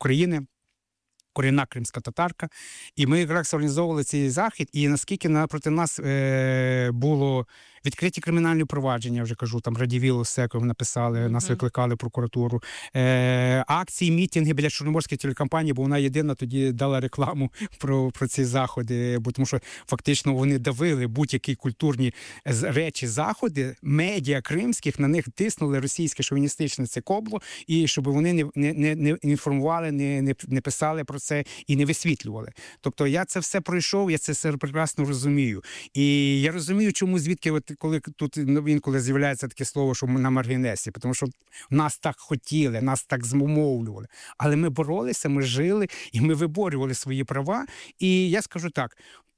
України, корінна кримська татарка. І ми якраз організовували цей захід, і наскільки проти нас було відкриті кримінальні провадження, я вже кажу, там Радівілу, Секов написали, нас викликали в прокуратуру. Акції, мітинги біля Чорноморської телекомпанії, бо вона єдина тоді дала рекламу про ці заходи, бо тому що фактично вони давили будь-які культурні речі, заходи, медіа кримських, на них тиснули російське шовіністичне це кобло, і щоб вони не інформували, не писали про це і не висвітлювали. Тобто я це все пройшов, я це все прекрасно розумію. І я розумію, чому звідки коли тут інколи з'являється таке слово, що ми на маргінесі, тому що нас так хотіли, нас так змовлювали. Але ми боролися, ми жили і ми виборювали свої права. І я скажу так,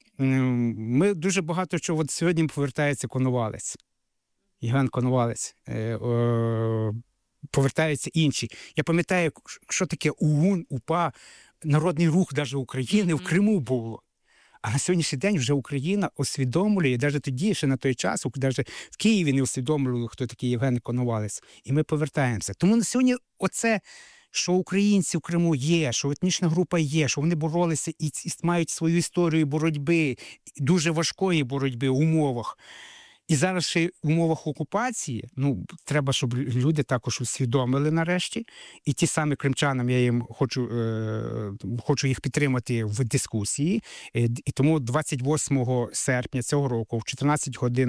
ми дуже багато чого, от сьогодні повертається Коновалець, Євген Коновалець, повертаються інші. Я пам'ятаю, що таке ОУН, УПА, Народний рух навіть України в Криму було. А на сьогоднішній день вже Україна усвідомлює, і навіть тоді, ще на той час, навіть в Києві не усвідомлювали, хто такий Євген Коновалець. І ми повертаємося. Тому на сьогодні оце, що українці в Криму є, що етнічна група є, що вони боролися і мають свою історію боротьби, дуже важкої боротьби в умовах. І зараз ще в умовах окупації, треба, щоб люди також усвідомили нарешті. І ті самі кримчанам, я їм хочу їх підтримати в дискусії. І тому 28 серпня цього року в 14 годин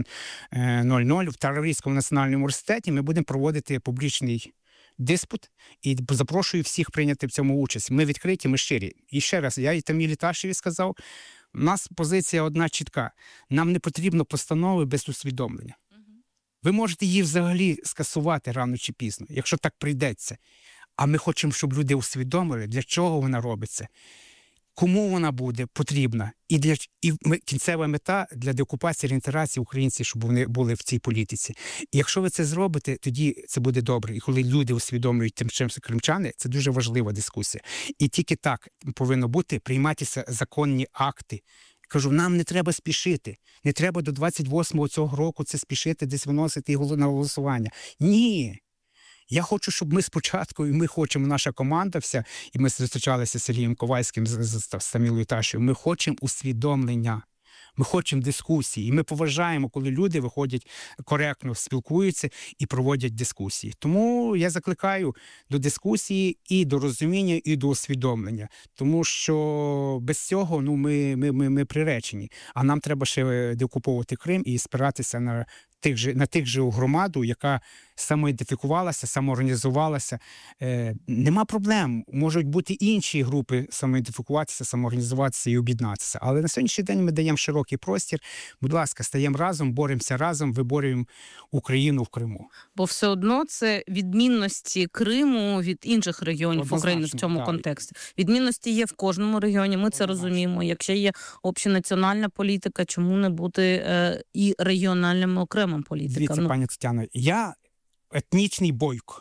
00 в Таврійському національному університеті ми будемо проводити публічний диспут, і запрошую всіх прийняти в цьому участь. Ми відкриті, ми щирі. І ще раз, я і Тамілі Ташеві сказав, у нас позиція одна чітка. Нам не потрібно постанови без усвідомлення. Ви можете її взагалі скасувати рано чи пізно, якщо так прийдеться. А ми хочемо, щоб люди усвідомили, для чого вона робиться, кому вона буде потрібна. І кінцева мета для деокупації, реінтеграції українців, щоб вони були в цій політиці. І якщо ви це зробите, тоді це буде добре. І коли люди усвідомлюють тим, чим кримчани, це дуже важлива дискусія. І тільки так повинно бути, прийматися законні акти. Кажу, нам не треба спішити. Не треба до 28-го цього року це спішити, десь виносити на голосування. Ні. Я хочу, щоб ми спочатку, і ми хочемо, наша команда вся, і ми зустрічалися з Сергієм Ковальським, з Тамілою Ташею, ми хочемо усвідомлення, ми хочемо дискусії, і ми поважаємо, коли люди виходять, коректно спілкуються і проводять дискусії. Тому я закликаю до дискусії і до розуміння, і до усвідомлення, тому що без цього ми приречені, а нам треба ще деокуповувати Крим і спиратися на тих же громаду, яка самоідентифікувалася, самоорганізувалася. Нема проблем. Можуть бути інші групи самоідентифікуватися, самоорганізуватися і об'єднатися. Але на сьогоднішній день ми даємо широкий простір. Будь ласка, стаємо разом, боремося разом, виборюємо Україну в Криму. Бо все одно це відмінності Криму від інших регіонів України в цьому контексті. Відмінності є в кожному регіоні, ми це розуміємо. Якщо є общенаціональна політика, чому не бути і регіональними окремим політикам? Дивіться, пані Тетяно, я етнічний бойко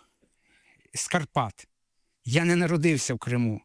з Карпат. Я не народився в Криму.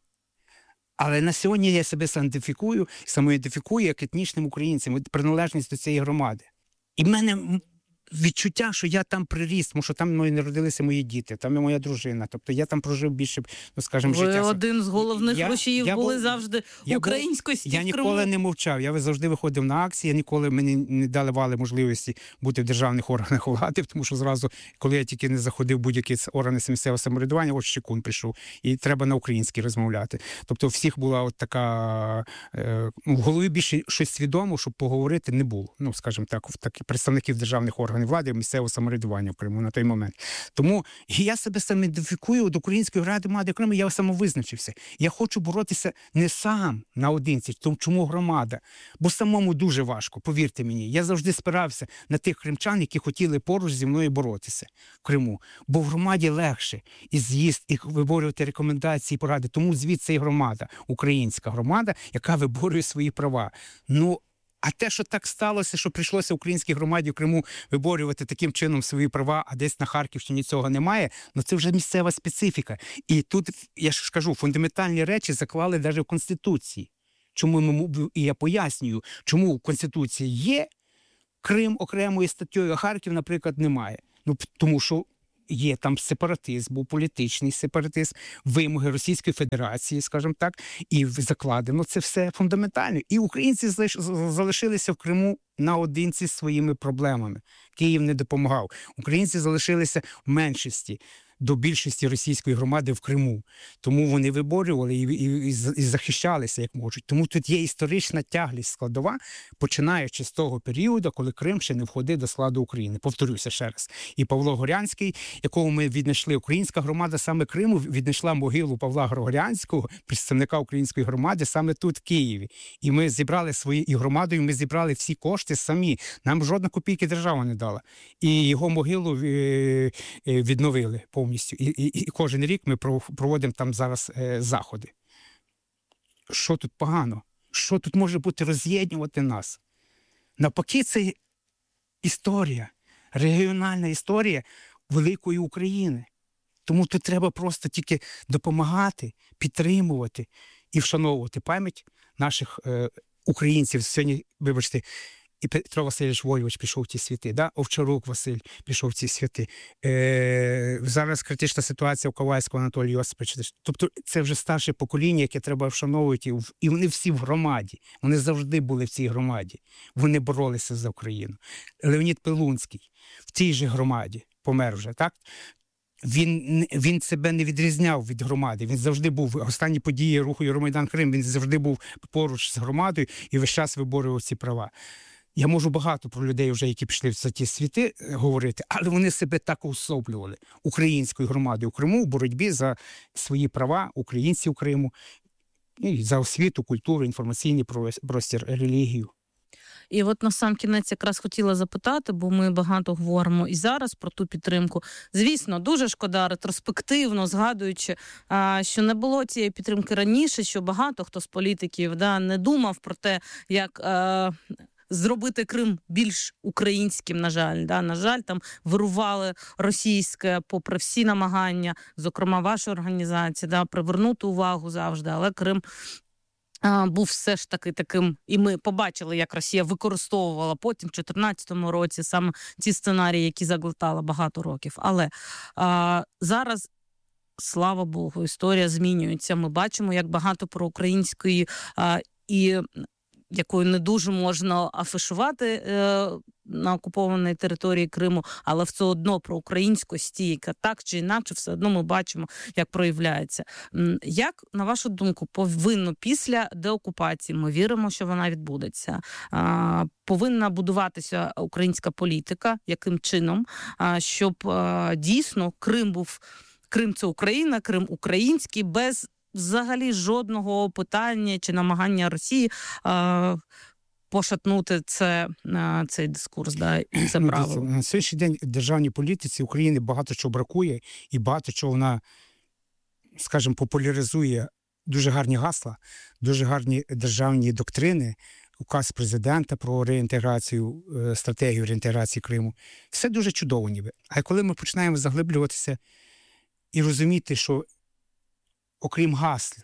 Але на сьогодні я себе самоідентифікую як етнічним українцем, приналежність до цієї громади. І в мене відчуття, що я там приріс, тому що там народилися мої діти, там і моя дружина. Тобто я там прожив більше, скажімо, життя. Ви один з головних рушіїв були завжди українськості в Криму. Я ніколи не мовчав, я завжди виходив на акції, мені не давали можливості бути в державних органах влади, тому що зразу, коли я тільки не заходив в будь-які органи місцевого самоврядування, ось Щекун прийшов, і треба на українській розмовляти. Тобто у всіх була от така, в голові більше щось свідомо, щоб поговорити не було. Скажімо так, представників державних органів влади, місцевого самоврядування в Криму на той момент. Тому я себе самоідентифікую до Української громади Криму, я самовизначився. Я хочу боротися не сам наодинці, чому громада, бо самому дуже важко, повірте мені. Я завжди спирався на тих кримчан, які хотіли поруч зі мною боротися в Криму, бо в громаді легше і з'їзд, і виборювати рекомендації, поради. Тому звідси і громада, українська громада, яка виборює свої права. А те, що так сталося, що прийшлося українській громаді в Криму виборювати таким чином свої права, а десь на Харківщині цього немає, це вже місцева специфіка. І тут, я ж кажу, фундаментальні речі заклали навіть в Конституції. І я пояснюю, чому в Конституції є Крим окремою статтею, а Харків, наприклад, немає. Тому що є там сепаратизм, був політичний сепаратизм, вимоги Російської Федерації, скажімо так, і закладено це все фундаментально. І українці залишилися в Криму наодинці з своїми проблемами. Київ не допомагав. Українці залишилися в меншості до більшості російської громади в Криму. Тому вони виборювали і захищалися, як можуть. Тому тут є історична тяглість складова, починаючи з того періоду, коли Крим ще не входив до складу України. Повторюся ще раз. І Павло Горянський, якого ми віднайшли, українська громада саме Криму віднайшла могилу Павла Горянського, представника української громади, саме тут, в Києві. І ми зібрали і громадою ми зібрали всі кошти самі. Нам жодна копійки держава не дала. І його могилу відновили повністю. І кожен рік ми проводимо там зараз заходи. Що тут погано? Що тут може бути роз'єднувати нас? Навпаки, це історія, регіональна історія великої України. Тому тут треба просто тільки допомагати, підтримувати і вшановувати пам'ять наших українців. Сьогодні, вибачте, і Петро Васильович Войович пішов в ті світи, да? Овчарук Василь пішов в ці світи. Зараз критична ситуація у Ковальського Анатолія Йосиповича. Тобто це вже старше покоління, яке треба вшановувати. І вони всі в громаді. Вони завжди були в цій громаді. Вони боролися за Україну. Леонід Пилунський в цій же громаді помер вже, так? Він себе не відрізняв від громади. Він завжди був, останні події руху Євромайдан Крим, він завжди був поруч з громадою і весь час виборював ці права. Я можу багато про людей, вже, які пішли в ті світи, говорити, але вони себе так уособлювали українською громадою у Криму в боротьбі за свої права українців Криму, і за освіту, культуру, інформаційний простір, релігію. І от на сам кінець якраз хотіла запитати, бо ми багато говоримо і зараз про ту підтримку. Звісно, дуже шкода ретроспективно, згадуючи, що не було цієї підтримки раніше, що багато хто з політиків не думав про те, як зробити Крим більш українським, на жаль. На жаль, там вирували російське, попри всі намагання, зокрема ваша організація, привернути увагу завжди, але Крим був все ж таки таким, і ми побачили, як Росія використовувала потім в 2014 році саме ці сценарії, які заглотала багато років. Але зараз, слава Богу, історія змінюється. Ми бачимо, як багато проукраїнської і якою не дуже можна афішувати на окупованій території Криму, але все одно про українськості, яка так чи інакше, все одно ми бачимо, як проявляється. Як, на вашу думку, повинно після деокупації, ми віримо, що вона відбудеться, повинна будуватися українська політика, яким чином, щоб дійсно Крим – це Україна, Крим – український, без взагалі жодного питання чи намагання Росії пошатнути цей дискурс, і це право. На сьогоднішній день в державній політиці України багато чого бракує, і багато чого вона, скажімо, популяризує дуже гарні гасла, дуже гарні державні доктрини, указ президента про реінтеграцію, стратегію реінтеграції Криму. Все дуже чудово ніби. А коли ми починаємо заглиблюватися і розуміти, що окрім гасл,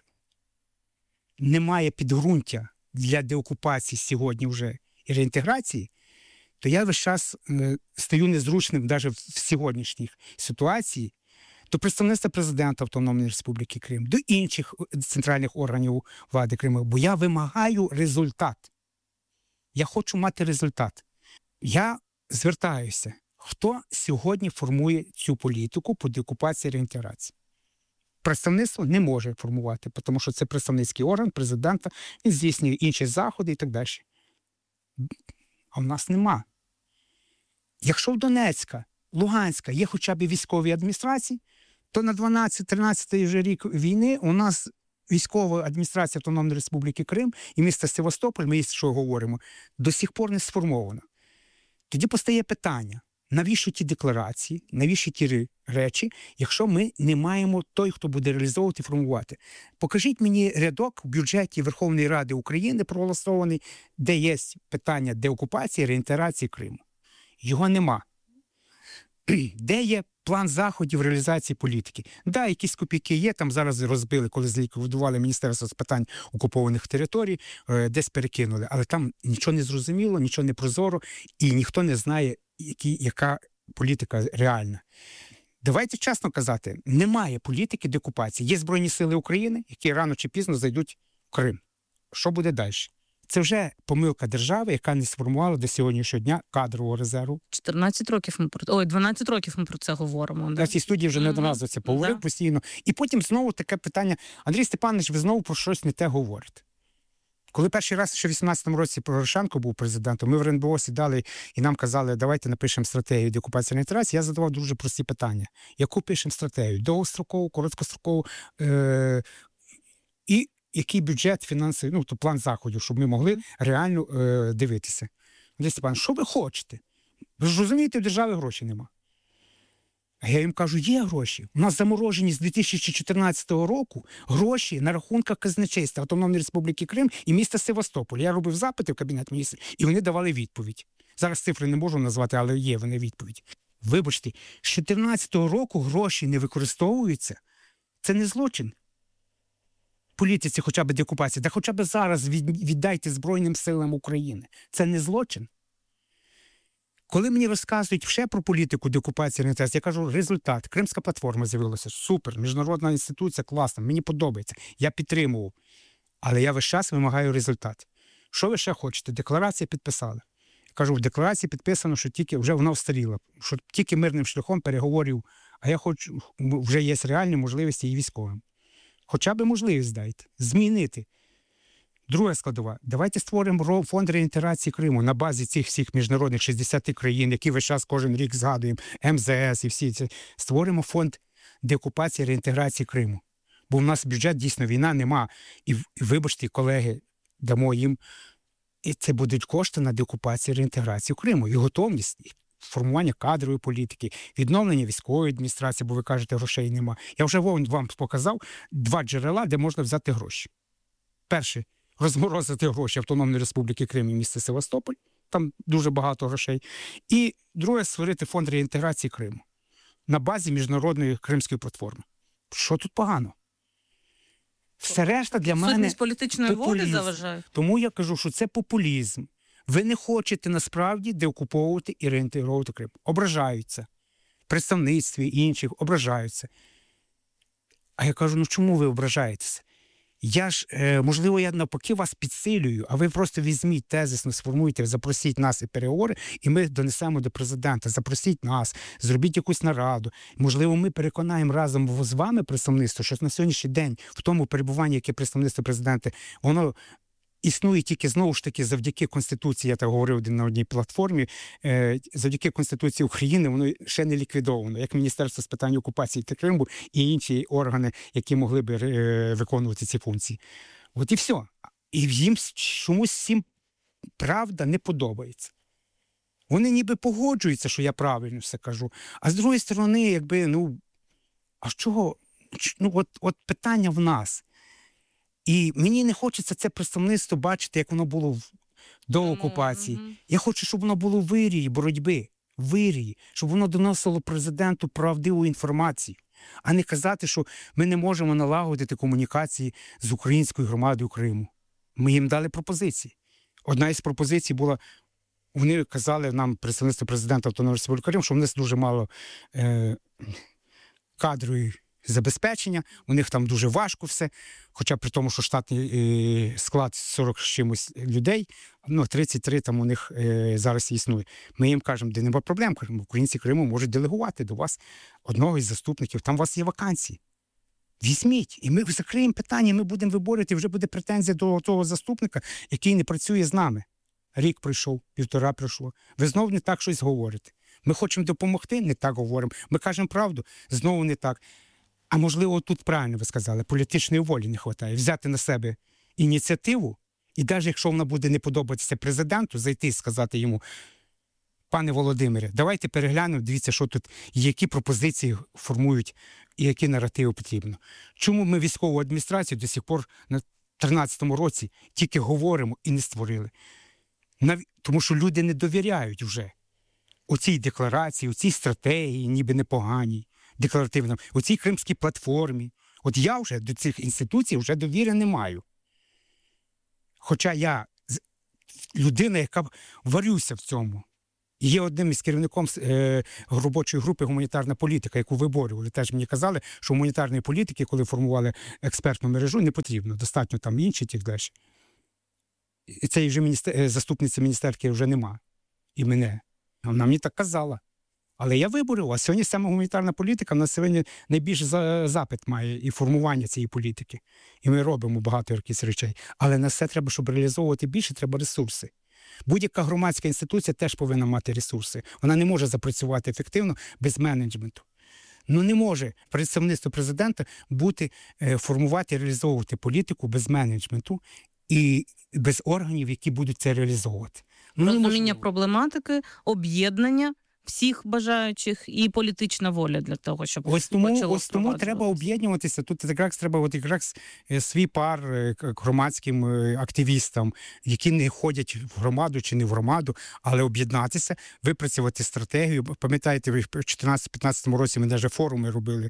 немає підґрунтя для деокупації сьогодні вже і реінтеграції, то я весь час стаю незручним навіть в сьогоднішній ситуації до представництва президента Автономної Республіки Крим, до інших центральних органів влади Криму, бо я вимагаю результат. Я хочу мати результат. Я звертаюся, хто сьогодні формує цю політику по деокупації і реінтеграції. Представництво не може формувати, тому що це представницький орган президента, він здійснює інші заходи і так далі. А в нас нема. Якщо в Донецька, Луганська є хоча б військові адміністрації, то на 12-13 вже рік війни у нас військова адміністрація Автономної Республіки Крим і міста Севастополь, ми що говоримо, до сих пор не сформована. Тоді постає питання, навіщо ті декларації, навіщо ті речі, якщо ми не маємо той, хто буде реалізовувати і формувати. Покажіть мені рядок в бюджеті Верховної Ради України проголосований, де є питання деокупації, реінтеграції Криму. Його нема. Де є план заходів реалізації політики? Да, якісь копійки є, там зараз розбили, коли зліквідували Міністерство з питань окупованих територій, десь перекинули, але там нічого не зрозуміло, нічого не прозоро, і ніхто не знає, яка політика реальна. Давайте чесно казати, немає політики деокупації. Є Збройні сили України, які рано чи пізно зайдуть в Крим. Що буде далі? Це вже помилка держави, яка не сформувала до сьогоднішнього дня кадрового резерву. 12 років ми про це говоримо. На цій студії вже неодноразово це поговорив постійно. І потім знову таке питання: Андрій Степанович, ви знову про щось не те говорите. Коли перший раз, ще в 18-му році Порошенко був президентом, ми в РНБО сідали і нам казали, давайте напишемо стратегію деокупації і реінтеграції, я задавав дуже прості питання. Яку пишемо стратегію? Довгострокову, короткострокову? І який бюджет, фінансовий, то план заходів, щоб ми могли реально дивитися. Андрій Степанович, що ви хочете? Ви ж розумієте, в держави грошей нема. А я їм кажу, є гроші. У нас заморожені з 2014 року гроші на рахунках казначейства Автономної Республіки Крим і міста Севастополь. Я робив запити в Кабінет міністрів, і вони давали відповідь. Зараз цифри не можу назвати, але є вони відповідь. Вибачте, з 2014 року гроші не використовуються. Це не злочин. Політиці хоча б деокупації, та хоча б зараз віддайте Збройним силам України. Це не злочин. Коли мені розказують ще про політику деокупації, реінтеграції, я кажу, результат. Кримська платформа з'явилася. Супер. Міжнародна інституція, класна. Мені подобається. Я підтримував. Але я весь час вимагаю результат. Що ви ще хочете? Декларація підписали. Я кажу, в декларації підписано, що тільки вже вона встаріла. Що тільки мирним шляхом переговорів. А я хочу, вже є реальні можливості і військовим. Хоча б можливість дайте. Змінити. Друга складова. Давайте створимо фонд реінтеграції Криму на базі цих всіх міжнародних 60 країн, які весь час кожен рік згадуємо, МЗС і всі ці. Створимо фонд деокупації і реінтеграції Криму. Бо в нас бюджет, дійсно, війна нема. І вибачте, колеги, дамо їм. І це будуть кошти на деокупацію і реінтеграцію Криму. І готовність, і формування кадрової політики, відновлення військової адміністрації, бо ви кажете, грошей нема. Я вже вам показав 2 джерела, де можна взяти гроші. Перше – розморозити гроші Автономної Республіки Крим і міста Севастополь, там дуже багато грошей. І друге – створити фонд реінтеграції Криму на базі міжнародної Кримської платформи. Що тут погано? Все решта для мене сутність політичної волі заважає. Тому я кажу, що це популізм. Ви не хочете насправді деокуповувати і реінтегровувати Крим. Ображаються. Представництві інших ображаються. А я кажу, чому ви ображаєтеся? Можливо, я навпаки вас підсилюю, а ви просто візьміть тезисно, сформуйте, запросіть нас і переговори, і ми донесемо до президента. Запросіть нас, зробіть якусь нараду. Можливо, ми переконаємо разом з вами представництво, що на сьогоднішній день в тому перебуванні, яке представництво президента, воно існує тільки, знову ж таки, завдяки Конституції, я так говорив на одній платформі, завдяки Конституції України воно ще не ліквідовано, як Міністерство з питань окупації та Криму і інші органи, які могли б виконувати ці функції. От і все. І їм чомусь всім правда не подобається. Вони ніби погоджуються, що я правильно все кажу, а з другої сторони, а з чого? От питання в нас. І мені не хочеться це представництво бачити, як воно було до окупації. Я хочу, щоб воно було в вирії боротьби, щоб воно доносило президенту правдиву інформацію, а не казати, що ми не можемо налагодити комунікації з українською громадою Криму. Ми їм дали пропозиції. Одна із пропозицій була, вони казали нам, представництво президента Автономної Республіки Крим, що в нас дуже мало кадрової забезпечення, у них там дуже важко все, хоча при тому, що штатний склад 40 з чимось людей, 33 там у них зараз існує. Ми їм кажемо, де нема проблем, українці Криму можуть делегувати до вас одного із заступників, там у вас є вакансії. Візьміть, і ми закриємо питання, ми будемо виборювати, вже буде претензія до того заступника, який не працює з нами. Рік пройшов, 1,5 пройшло. Ви знову не так щось говорите. Ми хочемо допомогти, не так говоримо. Ми кажемо правду, знову не так. А можливо, тут правильно ви сказали, політичної волі не вистачає. Взяти на себе ініціативу, і навіть якщо вона буде не подобатися президенту, зайти і сказати йому, пане Володимире, давайте переглянемо, дивіться, що тут, які пропозиції формують і які наративи потрібно. Чому ми військову адміністрацію до сих пор на 13-му році тільки говоримо і не створили? Тому що люди не довіряють вже у цій декларації, у цій стратегії, ніби непоганій, декларативно, у цій кримській платформі. От я вже до цих інституцій вже довіри не маю. Хоча я людина, яка варюся в цьому. Є одним із керівником робочої групи «Гуманітарна політика», яку виборювали. Теж мені казали, що гуманітарної політики, коли формували експертну мережу, не потрібно. Достатньо там інші тих далі. І цієї вже заступниці міністерки вже нема. І мене. Вона мені так казала. Але я виборював. А сьогодні саме гуманітарна політика на сьогодні найбільший запит має і формування цієї політики. І ми робимо багато якихось речей. Але на все треба, щоб реалізовувати більше, треба ресурси. Будь-яка громадська інституція теж повинна мати ресурси. Вона не може запрацювати ефективно без менеджменту. Ну не може представництво президента формувати і реалізовувати політику без менеджменту і без органів, які будуть це реалізовувати. Розуміння проблематики, об'єднання всіх бажаючих і політична воля для того, щоб ось тому треба об'єднуватися. Тут якраз треба свій пар громадським активістам, які не ходять в громаду чи не в громаду, але об'єднатися, випрацювати стратегію. Пам'ятаєте, в 2014-2015 році ми навіть форуми робили.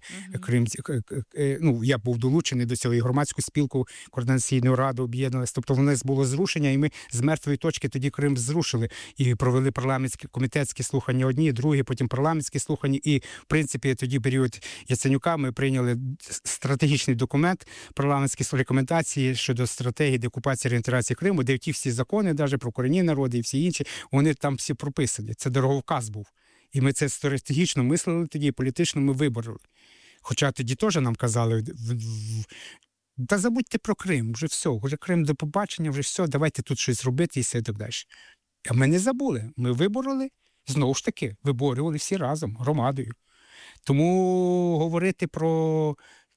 Я був долучений до цього, і громадську спілку, координаційну раду об'єдналися. Тобто в нас було зрушення, і ми з мертвої точки тоді Крим зрушили. І провели парламентські, комітетські слухання одні, другі, потім парламентські слухання. І, в принципі, тоді період Яценюка ми прийняли стратегічний документ, парламентські рекомендації щодо стратегії деокупації і реінтеграції Криму, де ті всі закони, навіть про корінні народи і всі інші, вони там всі прописані. Це дороговказ був. І ми це стратегічно мислили тоді, політично ми вибороли. Хоча тоді теж нам казали, та забудьте про Крим, вже все, вже Крим до побачення, вже все, давайте тут щось робити і все так далі. А ми не забули, ми вибороли, знову ж таки, виборювали всі разом, громадою. Тому говорити про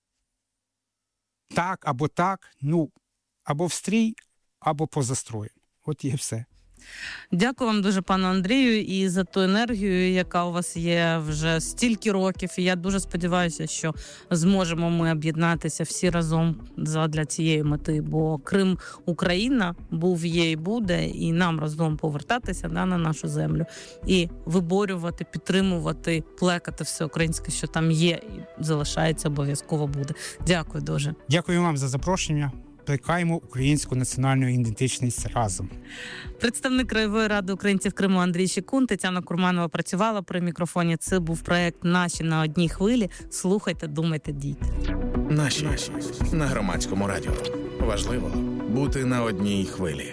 так, або в стрій, або поза строєм. От і все. Дякую вам дуже, пане Андрію, і за ту енергію, яка у вас є вже стільки років. І я дуже сподіваюся, що зможемо ми об'єднатися всі разом задля цієї мети. Бо Крим – Україна, був, є і буде, і нам разом повертатися на нашу землю. І виборювати, підтримувати, плекати все українське, що там є, і залишається, обов'язково буде. Дякую дуже. Дякую вам за запрошення. Плекаємо українську національну ідентичність разом. Представник Краєвої ради українців Криму Андрій Шикун, Тетяна Курманова працювала при мікрофоні. Це був проект «Наші на одній хвилі». Слухайте, думайте, дійте. Наші на Громадському радіо. Важливо бути на одній хвилі.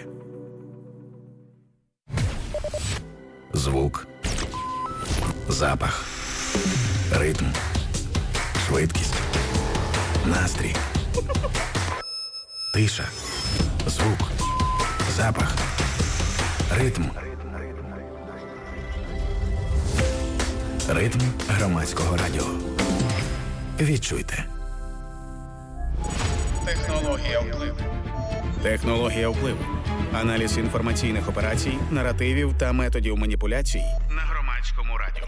Звук, запах, ритм, швидкість, настрій. Тиша, звук, запах, ритм. Ритм Громадського радіо. Відчуйте. Технологія впливу. Технологія впливу. Аналіз інформаційних операцій, наративів та методів маніпуляцій на Громадському радіо.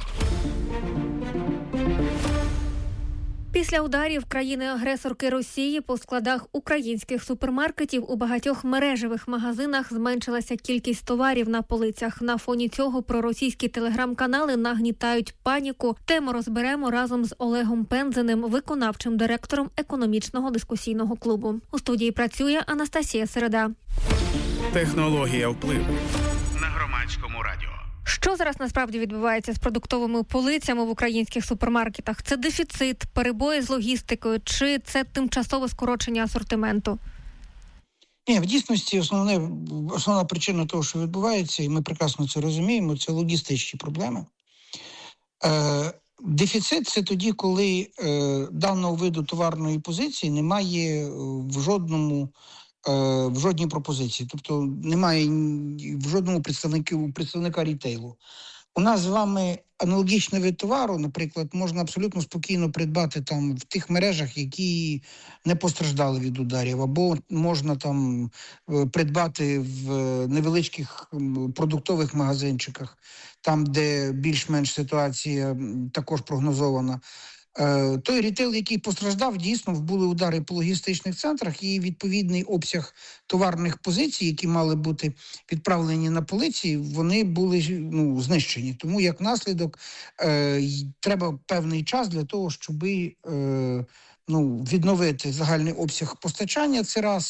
Після ударів країни-агресорки Росії по складах українських супермаркетів у багатьох мережевих магазинах зменшилася кількість товарів на полицях. На фоні цього проросійські телеграм-канали нагнітають паніку. Тему розберемо разом з Олегом Пензеним, виконавчим директором економічного дискусійного клубу. У студії працює Анастасія Середа. Технологія впливу на Громадському радіо. Що зараз насправді відбувається з продуктовими полицями в українських супермаркетах? Це дефіцит, перебої з логістикою, чи це тимчасове скорочення асортименту? Ні, в дійсності основна причина того, що відбувається, і ми прекрасно це розуміємо, це логістичні проблеми. Дефіцит – це тоді, коли даного виду товарної позиції немає в жодній пропозиції. Тобто немає в жодному представника рітейлу. У нас з вами аналогічний вид товару, наприклад, можна абсолютно спокійно придбати там в тих мережах, які не постраждали від ударів, або можна там придбати в невеличких продуктових магазинчиках, там, де більш-менш ситуація також прогнозована. Той рітейл, який постраждав, дійсно, були удари по логістичних центрах і відповідний обсяг товарних позицій, які мали бути відправлені на полиці, вони були знищені. Тому, як наслідок, треба певний час для того, щоб відновити загальний обсяг постачання, це раз.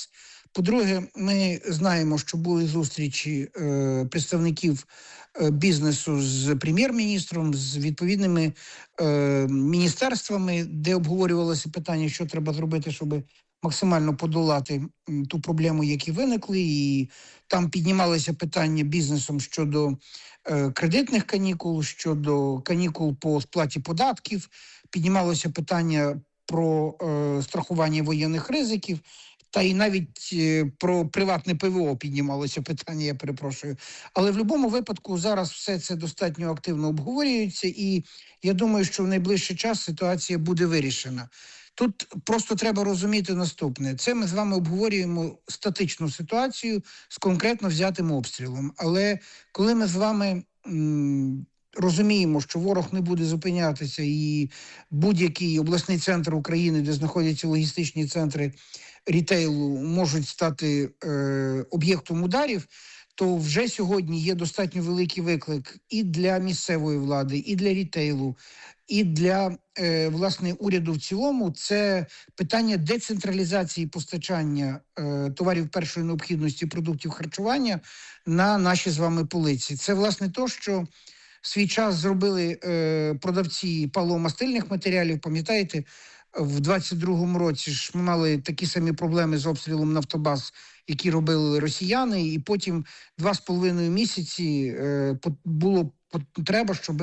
По-друге, ми знаємо, що були зустрічі представників бізнесу з прем'єр-міністром, з відповідними міністерствами, де обговорювалося питання, що треба зробити, щоб максимально подолати ту проблему, які виникли. І там піднімалися питання бізнесом щодо кредитних канікул, щодо канікул по сплаті податків, піднімалося питання про страхування воєнних ризиків, та й навіть про приватне ПВО піднімалося питання, я перепрошую. Але в будь-якому випадку зараз все це достатньо активно обговорюється, і я думаю, що в найближчий час ситуація буде вирішена. Тут просто треба розуміти наступне. Це ми з вами обговорюємо статичну ситуацію з конкретно взятим обстрілом. Але коли ми з вами розуміємо, що ворог не буде зупинятися і будь-який обласний центр України, де знаходяться логістичні центри рітейлу, можуть стати об'єктом ударів, то вже сьогодні є достатньо великий виклик і для місцевої влади, і для рітейлу, і для, власне, уряду в цілому. Це питання децентралізації постачання товарів першої необхідності, продуктів харчування на наші з вами полиці. Це, власне, то, що в свій час зробили продавці паливомастильних матеріалів. Пам'ятаєте, в 22-му році ж ми мали такі самі проблеми з обстрілом Нафтобаз, які робили росіяни, і потім 2,5 місяці було треба, щоб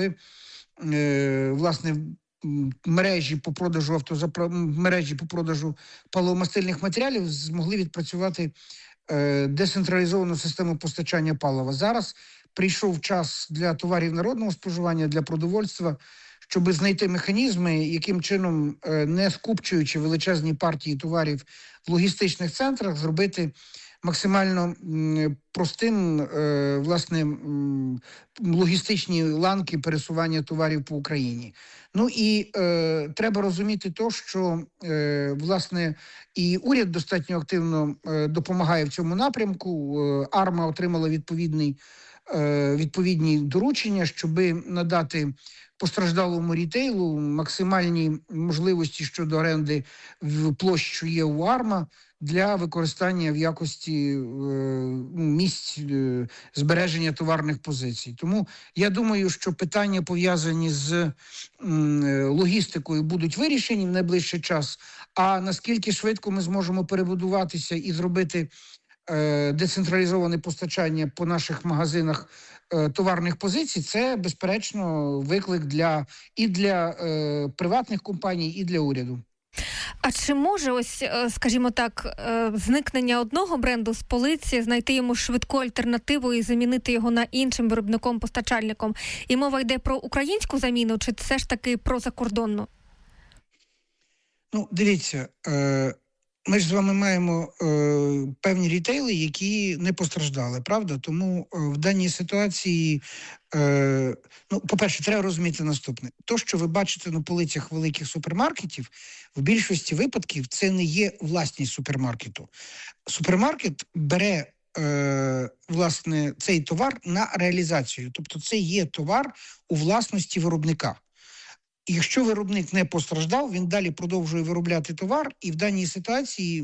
власне мережі по продажу паливомастильних матеріалів змогли відпрацювати децентралізовану систему постачання палива. Зараз прийшов час для товарів народного споживання, для продовольства, щоб знайти механізми, яким чином, не скупчуючи величезні партії товарів в логістичних центрах, зробити максимально простим, власне, логістичні ланки пересування товарів по Україні. Ну і треба розуміти то, що, власне, і уряд достатньо активно допомагає в цьому напрямку. АРМА отримала відповідні доручення, щоб надати постраждалому рітейлу максимальні можливості щодо оренди в площ, що є у АРМА, для використання в якості місць збереження товарних позицій. Тому я думаю, що питання, пов'язані з логістикою, будуть вирішені в найближчий час. А наскільки швидко ми зможемо перебудуватися і зробити децентралізоване постачання по наших магазинах товарних позицій, це, безперечно, виклик для приватних компаній, і для уряду. А чи може ось, скажімо так, зникнення одного бренду з полиці знайти йому швидку альтернативу і замінити його на іншим виробником-постачальником? І мова йде про українську заміну, чи все ж таки про закордонну? Ну, дивіться, ми ж з вами маємо певні рітейли, які не постраждали, правда? Тому в даній ситуації, по-перше, треба розуміти наступне. То, що ви бачите на полицях великих супермаркетів, в більшості випадків це не є власність супермаркету. Супермаркет бере, власне, цей товар на реалізацію. Тобто це є товар у власності виробника. Якщо виробник не постраждав, він далі продовжує виробляти товар, і в даній ситуації,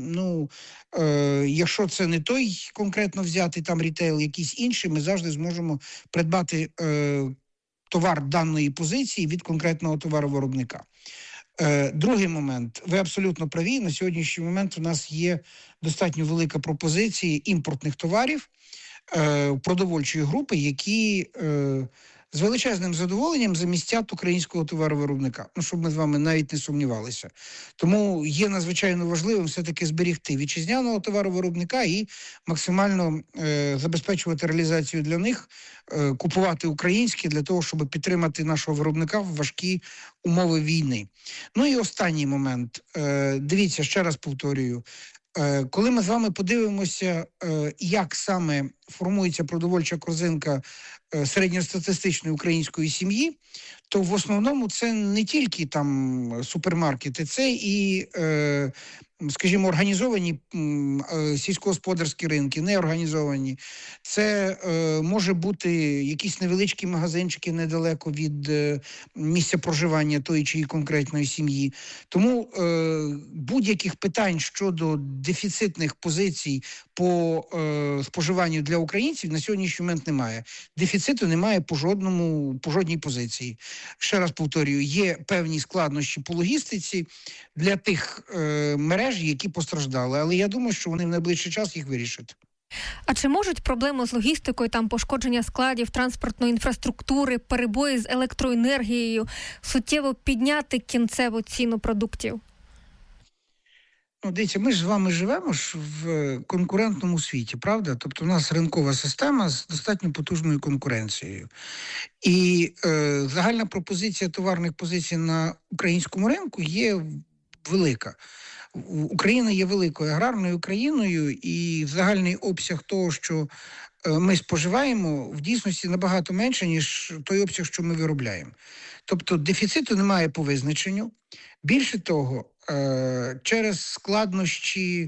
якщо це не той конкретно взятий там рітейл, якийсь інший, ми завжди зможемо придбати товар даної позиції від конкретного товаровиробника. Другий момент. Ви абсолютно праві. На сьогоднішній момент у нас є достатньо велика пропозиція імпортних товарів продовольчої групи, які з величезним задоволенням замістять українського товаровиробника. Щоб ми з вами навіть не сумнівалися. Тому є надзвичайно важливим все-таки зберегти вітчизняного товаровиробника і максимально забезпечувати реалізацію для них, купувати українське для того, щоб підтримати нашого виробника в важкі умови війни. Ну і останній момент. Дивіться, ще раз повторюю. Коли ми з вами подивимося, як саме формується продовольча корзинка середньостатистичної української сім'ї, то в основному це не тільки там супермаркети, це і скажімо, організовані сільськогосподарські ринки, неорганізовані. Це може бути якісь невеличкі магазинчики недалеко від місця проживання тої чи конкретної сім'ї. Тому будь-яких питань щодо дефіцитних позицій по споживанню для українців на сьогоднішній момент немає. Дефіциту немає по жодній позиції. Ще раз повторюю, є певні складнощі по логістиці для тих мереж, які постраждали. Але я думаю, що вони в найближчий час їх вирішать. А чи можуть проблеми з логістикою, там пошкодження складів, транспортної інфраструктури, перебої з електроенергією суттєво підняти кінцеву ціну продуктів? Дивіться, ми ж з вами живемо ж в конкурентному світі, правда? Тобто у нас ринкова система з достатньо потужною конкуренцією. І загальна пропозиція товарних позицій на українському ринку є велика. Україна є великою аграрною країною, і загальний обсяг того, що ми споживаємо, в дійсності набагато менше, ніж той обсяг, що ми виробляємо. Тобто дефіциту немає по визначенню. Більше того, через складнощі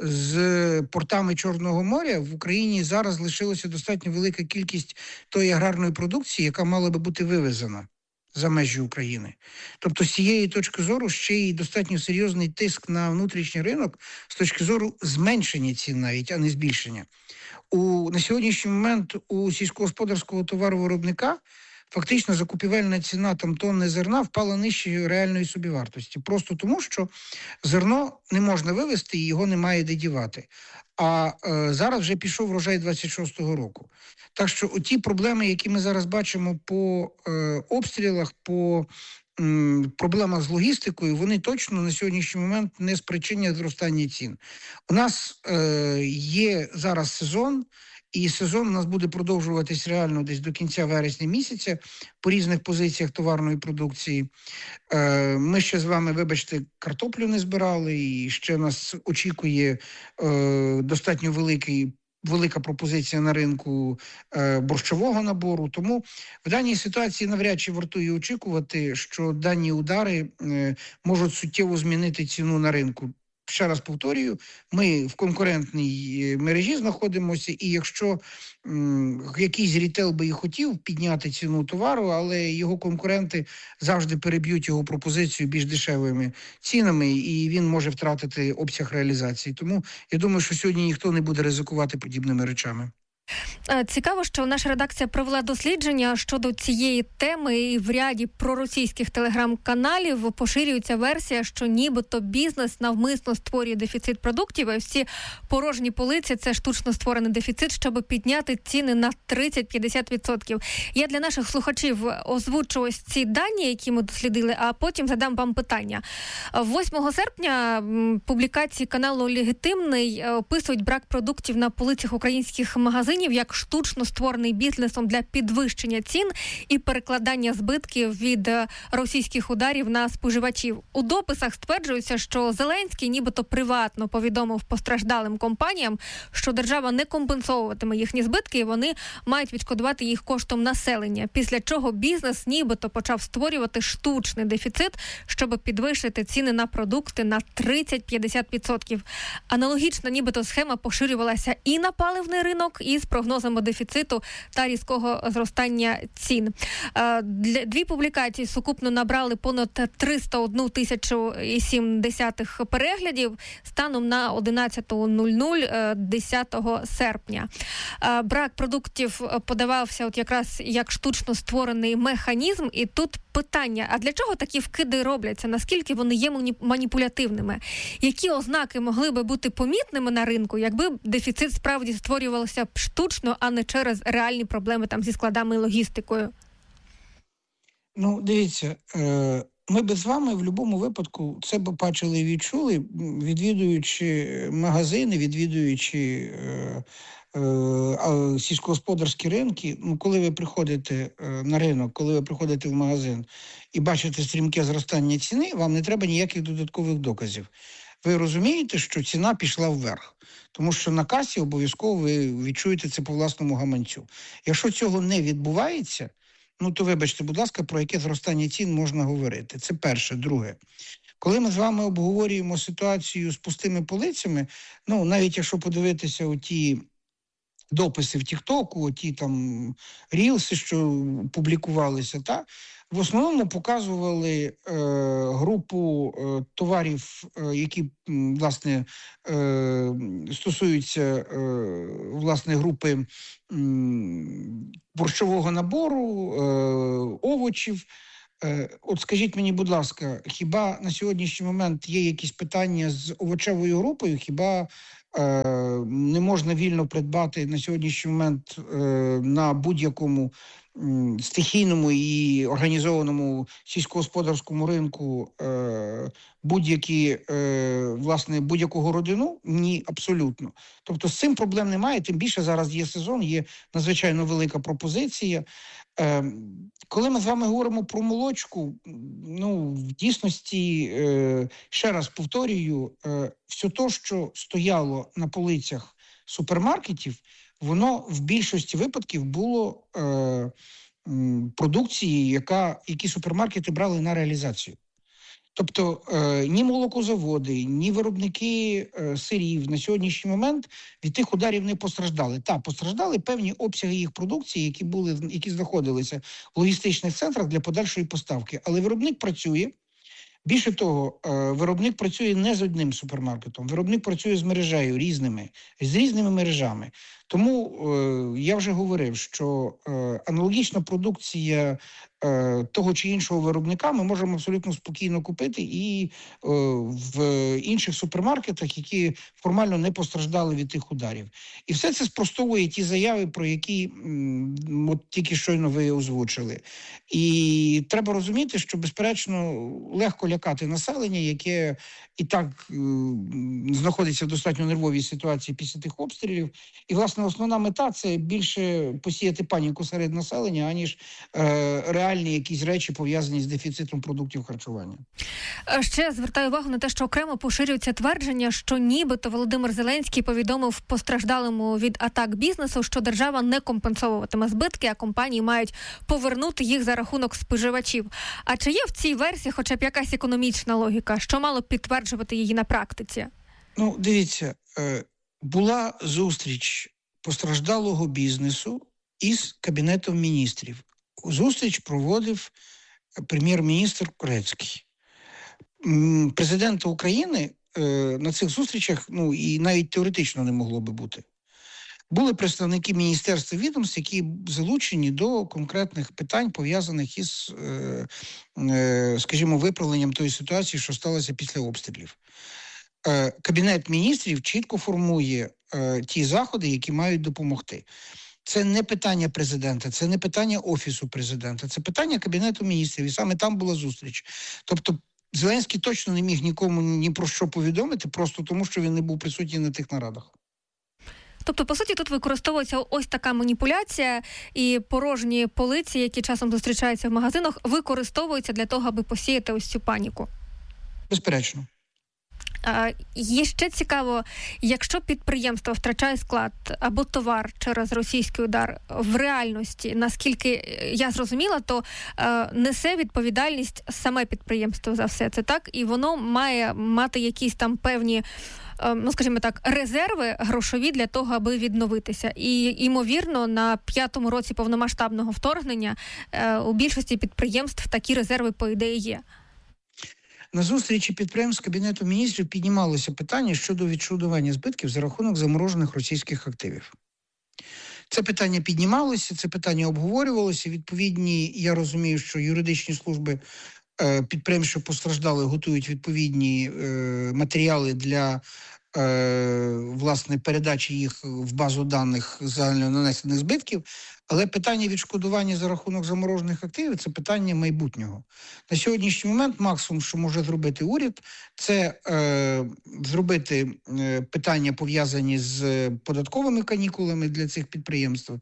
з портами Чорного моря в Україні зараз лишилася достатньо велика кількість тої аграрної продукції, яка мала би бути вивезена за межі України. Тобто з цієї точки зору ще й достатньо серйозний тиск на внутрішній ринок з точки зору зменшення цін навіть, а не збільшення. На сьогоднішній момент у сільськогосподарського товаровиробника фактично закупівельна ціна тонни зерна впала нижче реальної собівартості. Просто тому, що зерно не можна вивезти і його немає де дівати. А зараз вже пішов врожай 26-го року. Так що ті проблеми, які ми зараз бачимо по обстрілах, по проблемах з логістикою, вони точно на сьогоднішній момент не спричинять зростання цін. У нас є зараз сезон, і сезон у нас буде продовжуватись реально десь до кінця вересня місяця по різних позиціях товарної продукції. Ми ще з вами, вибачте, картоплю не збирали, і ще нас очікує достатньо велика пропозиція на ринку борщового набору. Тому в даній ситуації навряд чи вартує очікувати, що дані удари можуть суттєво змінити ціну на ринку. Ще раз повторюю, ми в конкурентній мережі знаходимося, і якщо якийсь рітейл би і хотів підняти ціну товару, але його конкуренти завжди переб'ють його пропозицію більш дешевими цінами, і він може втратити обсяг реалізації. Тому я думаю, що сьогодні ніхто не буде ризикувати подібними речами. Цікаво, що наша редакція провела дослідження щодо цієї теми, і в ряді проросійських телеграм-каналів поширюється версія, що нібито бізнес навмисно створює дефіцит продуктів, і всі порожні полиці – це штучно створений дефіцит, щоб підняти ціни на 30-50%. Я для наших слухачів озвучу ось ці дані, які ми дослідили, а потім задам вам питання. 8 серпня публікації каналу «Легітимний» описують брак продуктів на полицях українських магазинів як штучно створений бізнесом для підвищення цін і перекладання збитків від російських ударів на споживачів. У дописах стверджується, що Зеленський нібито приватно повідомив постраждалим компаніям, що держава не компенсовуватиме їхні збитки, і вони мають відшкодувати їх коштом населення. Після чого бізнес нібито почав створювати штучний дефіцит, щоб підвищити ціни на продукти на 30-50%. Аналогічна нібито схема поширювалася і на паливний ринок, і з прогнозами дефіциту та різкого зростання цін. Дві публікації сукупно набрали понад 301 007 переглядів станом на 11:00 10 серпня. Брак продуктів подавався от якраз як штучно створений механізм. І тут питання, а для чого такі вкиди робляться? Наскільки вони є маніпулятивними? Які ознаки могли би бути помітними на ринку, якби дефіцит справді створювався штучно, а не через реальні проблеми там зі складами і логістикою? Дивіться, ми б з вами в будь-якому випадку це б бачили і відчули, відвідуючи магазини, відвідуючи сільськогосподарські ринки. Коли ви приходите на ринок, коли ви приходите в магазин і бачите стрімке зростання ціни, вам не треба ніяких додаткових доказів. Ви розумієте, що ціна пішла вверх, тому що на касі обов'язково ви відчуєте це по власному гаманцю. Якщо цього не відбувається, то вибачте, будь ласка, про яке зростання цін можна говорити. Це перше. Друге. Коли ми з вами обговорюємо ситуацію з пустими полицями, ну, навіть якщо подивитися оті дописи в Тіктоку, ті там рілси, що публікувалися, в основному показували групу товарів, які, власне, стосуються, власне, групи борщового набору, овочів. От скажіть мені, будь ласка, хіба на сьогоднішній момент є якісь питання з овочевою групою? Хіба не можна вільно придбати на сьогоднішній момент на будь-якому стихійному і організованому сільськогосподарському ринку будь-яку городину? Ні, абсолютно. Тобто з цим проблем немає, тим більше зараз є сезон, є надзвичайно велика пропозиція. Коли ми з вами говоримо про молочку, ну, в дійсності, ще раз повторюю, все те, що стояло на полицях супермаркетів, воно в більшості випадків було продукції, які супермаркети брали на реалізацію. Тобто ні молокозаводи, ні виробники сирів на сьогоднішній момент від тих ударів не постраждали. Так, постраждали певні обсяги їх продукції, які знаходилися в логістичних центрах для подальшої поставки. Але виробник працює. Більше того, виробник працює не з одним супермаркетом, виробник працює з мережею з різними мережами. Тому я вже говорив, що аналогічна продукція того чи іншого виробника ми можемо абсолютно спокійно купити і в інших супермаркетах, які формально не постраждали від тих ударів. І все це спростовує ті заяви, про які от тільки щойно ви озвучили. І треба розуміти, що, безперечно, легко лякати населення, яке і так знаходиться в достатньо нервовій ситуації після тих обстрілів. І, власне, основна мета – це більше посіяти паніку серед населення, аніж реальні якісь речі, пов'язані з дефіцитом продуктів харчування. Ще звертаю увагу на те, що окремо поширюється твердження, що нібито Володимир Зеленський повідомив постраждалому від атак бізнесу, що держава не компенсовуватиме збитки, а компанії мають повернути їх за рахунок споживачів. А чи є в цій версії хоча б якась економічна логіка? Що мало підтверджувати її на практиці? Ну, дивіться, була зустріч постраждалого бізнесу із Кабінетом міністрів. Зустріч проводив прем'єр-міністр Корецький. Президента України на цих зустрічах, ну, і навіть теоретично не могло би бути. Були представники міністерства відомств, які залучені до конкретних питань, пов'язаних із, скажімо, виправленням тої ситуації, що сталося після обстрілів. Кабінет міністрів чітко формує ті заходи, які мають допомогти. Це не питання президента, це не питання Офісу президента, це питання Кабінету міністрів. І саме там була зустріч. Тобто Зеленський точно не міг нікому ні про що повідомити, просто тому, що він не був присутній на тих нарадах. Тобто, по суті, тут використовується ось така маніпуляція, і порожні полиці, які часом зустрічаються в магазинах, використовуються для того, аби посіяти ось цю паніку. Безперечно. Є ще цікаво, якщо підприємство втрачає склад або товар через російський удар, в реальності, наскільки я зрозуміла, то несе відповідальність саме підприємство за все це, так? І воно має мати якісь там певні, ну, скажімо так, резерви грошові для того, аби відновитися. І, ймовірно, на 5-му році повномасштабного вторгнення у більшості підприємств такі резерви, по ідеї, є. На зустрічі підприємств Кабінету міністрів піднімалося питання щодо відшкодування збитків за рахунок заморожених російських активів. Це питання піднімалося, це питання обговорювалося. Відповідні, я розумію, що юридичні служби підприємств, що постраждали, готують відповідні матеріали для власне передачі їх в базу даних загально нанесених збитків. Але питання відшкодування за рахунок заморожених активів – це питання майбутнього. На сьогоднішній момент максимум, що може зробити уряд, це зробити питання, пов'язані з податковими канікулами для цих підприємств.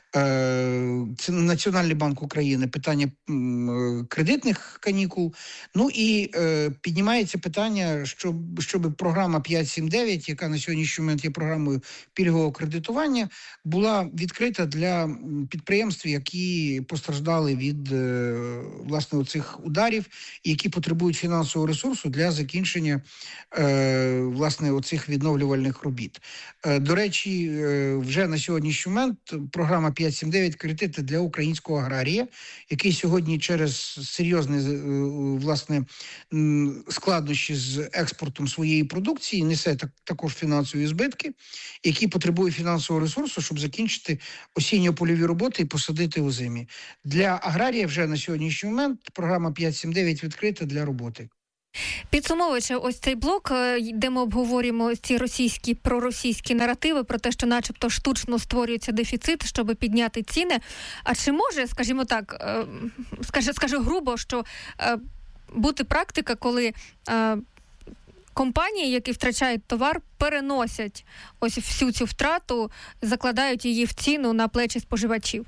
Це Національний банк України, питання кредитних канікул. Ну і піднімається питання, щоб програма 5.7.9, яка на сьогоднішній момент є програмою пільгового кредитування, була відкрита для підприємств, які постраждали від, власне, оцих ударів, і які потребують фінансового ресурсу для закінчення, власне, оцих відновлювальних робіт. До речі, вже на сьогоднішній момент програма 5.7.9 «Кредити для українського аграрія», який сьогодні через серйозні, власне, складнощі з експортом своєї продукції несе також фінансові збитки, які потребують фінансового ресурсу, щоб закінчити осінньо-польові роботи і посадити озимі. Для аграрія вже на сьогоднішній момент програма 5.7.9 відкрита для роботи. Підсумовуючи ось цей блок, де ми обговорюємо ці проросійські наративи про те, що начебто штучно створюється дефіцит, щоб підняти ціни. А чи може, скажімо так, скажу грубо, що бути практика, коли компанії, які втрачають товар, переносять ось всю цю втрату, закладають її в ціну на плечі споживачів?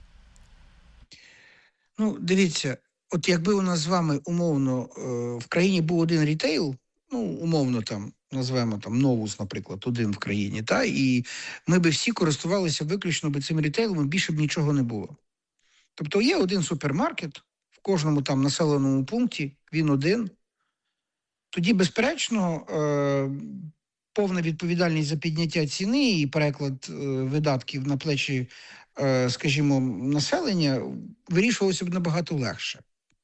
Ну, дивіться, от якби у нас з вами умовно в країні був один рітейл, ну, умовно там, назвемо там Новус, наприклад, один в країні, та, і ми би всі користувалися виключно би цим рітейлом, і більше б нічого не було. Тобто є один супермаркет, в кожному там населеному пункті, він один. Тоді, безперечно, повна відповідальність за підняття ціни і переклад видатків на плечі, скажімо, населення вирішувалося б набагато легше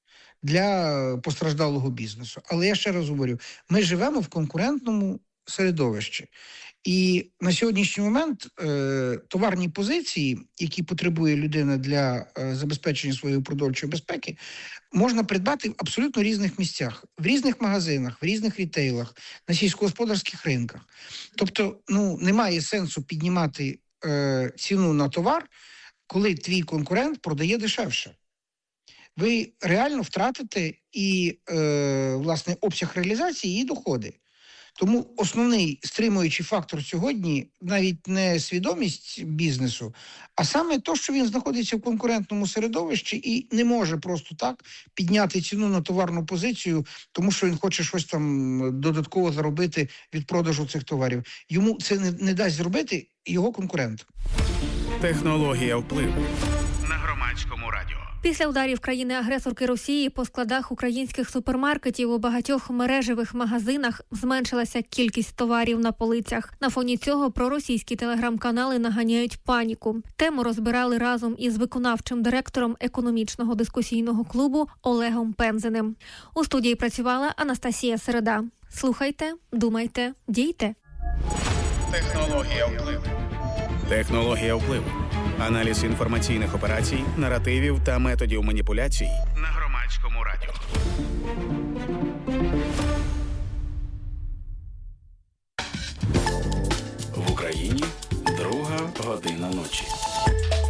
для постраждалого бізнесу. Але я ще раз говорю, ми живемо в конкурентному середовищі. І на сьогоднішній момент товарні позиції, які потребує людина для забезпечення своєї продовольчої безпеки, можна придбати в абсолютно різних місцях, в різних магазинах, в різних рітейлах, на сільськогосподарських ринках. Тобто, ну, немає сенсу піднімати ціну на товар, коли твій конкурент продає дешевше. Ви реально втратите і, власне, обсяг реалізації, і доходи. Тому основний стримуючий фактор сьогодні навіть не свідомість бізнесу, а саме те, що він знаходиться в конкурентному середовищі і не може просто так підняти ціну на товарну позицію, тому що він хоче щось там додатково заробити від продажу цих товарів. Йому це не дасть зробити його конкурент. Технологія впливу на Громадському радіо. Після ударів країни-агресорки Росії по складах українських супермаркетів у багатьох мережевих магазинах зменшилася кількість товарів на полицях. На фоні цього проросійські телеграм-канали наганяють паніку. Тему розбирали разом із виконавчим директором економічного дискусійного клубу Олегом Пензеним. У студії працювала Анастасія Середа. Слухайте, думайте, дійте. Технологія впливу. Технологія впливу. Аналіз інформаційних операцій, наративів та методів маніпуляцій на